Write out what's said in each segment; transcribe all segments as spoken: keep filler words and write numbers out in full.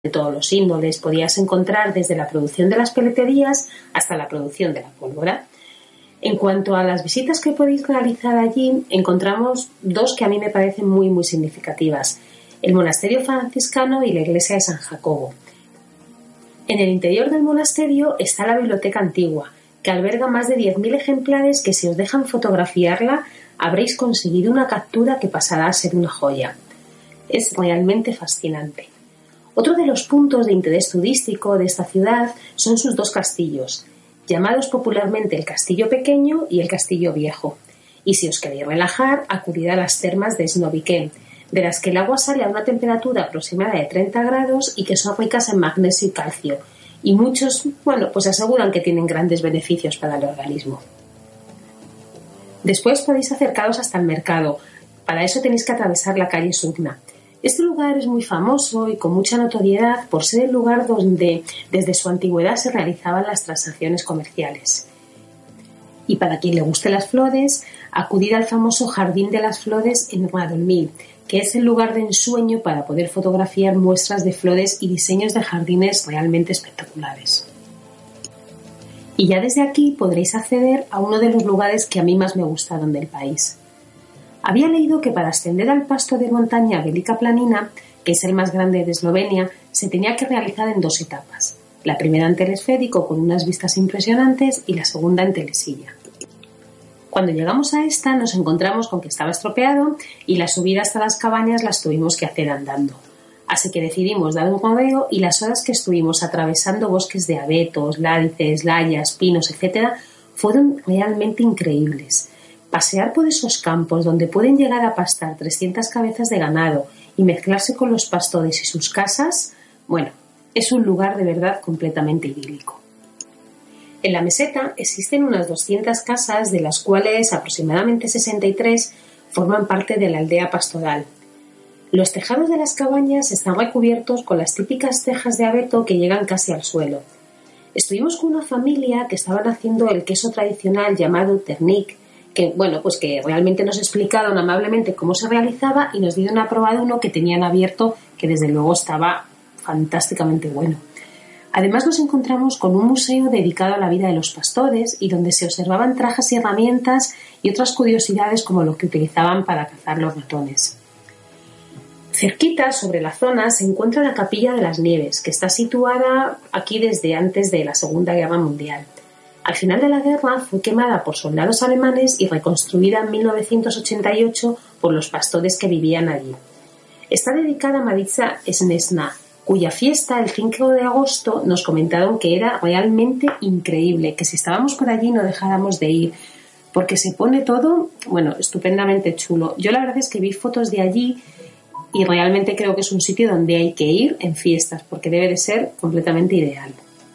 de todos los índoles. Podías encontrar desde la producción de las peleterías hasta la producción de la pólvora. En cuanto a las visitas que podéis realizar allí, encontramos dos que a mí me parecen muy, muy significativas: el monasterio franciscano y la iglesia de San Jacobo. En el interior del monasterio está la biblioteca antigua, que alberga más de diez mil ejemplares que, si os dejan fotografiarla, habréis conseguido una captura que pasará a ser una joya. Es realmente fascinante. Otro de los puntos de interés turístico de esta ciudad son sus dos castillos, llamados popularmente el Castillo Pequeño y el Castillo Viejo. Y si os queréis relajar, acudid a las termas de Snoviken, de las que el agua sale a una temperatura aproximada de treinta grados y que son ricas en magnesio y calcio. Y muchos, bueno, pues aseguran que tienen grandes beneficios para el organismo. Después podéis acercaros hasta el mercado. Para eso tenéis que atravesar la calle Sugna. Este lugar es muy famoso y con mucha notoriedad por ser el lugar donde desde su antigüedad se realizaban las transacciones comerciales. Y para quien le guste las flores, acudir al famoso Jardín de las Flores en Radolmil, que es el lugar de ensueño para poder fotografiar muestras de flores y diseños de jardines realmente espectaculares. Y ya desde aquí podréis acceder a uno de los lugares que a mí más me gustaron del país. Había leído que para ascender al pasto de montaña Velika Planina, que es el más grande de Eslovenia, se tenía que realizar en dos etapas. La primera en telesférico con unas vistas impresionantes y la segunda en telesilla. Cuando llegamos a esta nos encontramos con que estaba estropeado y la subida hasta las cabañas las tuvimos que hacer andando. Así que decidimos dar un rodeo y las horas que estuvimos atravesando bosques de abetos, ládices, layas, pinos, etcétera, fueron realmente increíbles. Pasear por esos campos donde pueden llegar a pastar trescientas cabezas de ganado y mezclarse con los pastores y sus casas, bueno, es un lugar de verdad completamente idílico. En la meseta existen unas doscientas casas, de las cuales aproximadamente sesenta y tres forman parte de la aldea pastoral. Los tejados de las cabañas están recubiertos con las típicas tejas de abeto que llegan casi al suelo. Estuvimos con una familia que estaban haciendo el queso tradicional llamado ternik, que bueno, pues que realmente nos explicaron amablemente cómo se realizaba y nos dieron a probar uno que tenían abierto, que desde luego estaba fantásticamente bueno. Además nos encontramos con un museo dedicado a la vida de los pastores y donde se observaban trajes y herramientas y otras curiosidades como lo que utilizaban para cazar los ratones. Cerquita, sobre la zona, se encuentra la Capilla de las Nieves, que está situada aquí desde antes de la Segunda Guerra Mundial. Al final de la guerra fue quemada por soldados alemanes y reconstruida en mil novecientos ochenta y ocho por los pastores que vivían allí. Está dedicada a Maritza Snesna, cuya fiesta, el cinco de agosto, nos comentaron que era realmente increíble, que si estábamos por allí no dejáramos de ir, porque se pone todo, bueno, estupendamente chulo. Yo la verdad es que vi fotos de allí y realmente creo que es un sitio donde hay que ir en fiestas, porque debe de ser completamente ideal.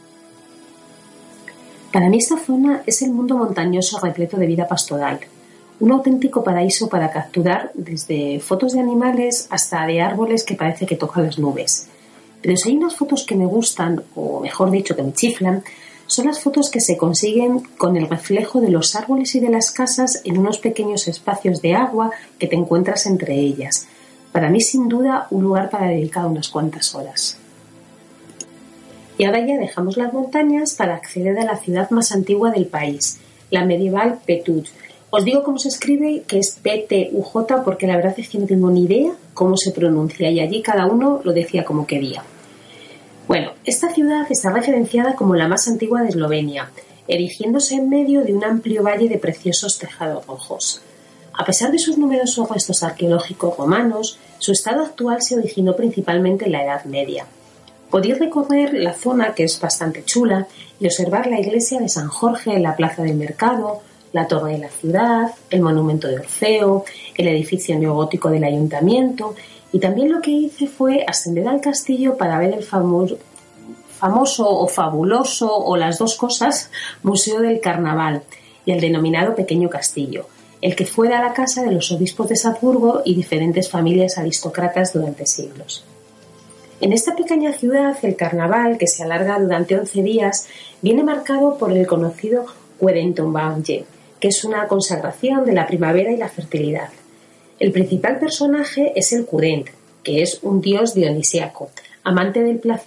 Para mí esta zona es el mundo montañoso repleto de vida pastoral, un auténtico paraíso para capturar desde fotos de animales hasta de árboles que parece que tocan las nubes. Pero si hay unas fotos que me gustan, o mejor dicho que me chiflan, son las fotos que se consiguen con el reflejo de los árboles y de las casas en unos pequeños espacios de agua que te encuentras entre ellas. Para mí, sin duda, un lugar para dedicar unas cuantas horas. Y ahora ya dejamos las montañas para acceder a la ciudad más antigua del país, la medieval Petuj. Os digo cómo se escribe, que es P T U J, porque la verdad es que no tengo ni idea cómo se pronuncia y allí cada uno lo decía como quería. Bueno, esta ciudad está referenciada como la más antigua de Eslovenia, erigiéndose en medio de un amplio valle de preciosos tejados rojos. A pesar de sus numerosos restos arqueológicos romanos, su estado actual se originó principalmente en la Edad Media. Podéis recorrer la zona, que es bastante chula, y observar la iglesia de San Jorge en la plaza del mercado, la torre de la ciudad, el monumento de Orfeo, el edificio neogótico del ayuntamiento, y también lo que hice fue ascender al castillo para ver el famoso, famoso o fabuloso, o las dos cosas, Museo del Carnaval y el denominado Pequeño Castillo, el que fuera la casa de los obispos de Salzburgo y diferentes familias aristócratas durante siglos. En esta pequeña ciudad, el carnaval, que se alarga durante once días, viene marcado por el conocido Cuarentonbauge, que es una consagración de la primavera y la fertilidad. El principal personaje es el Curent, que es un dios dionisíaco, amante del placer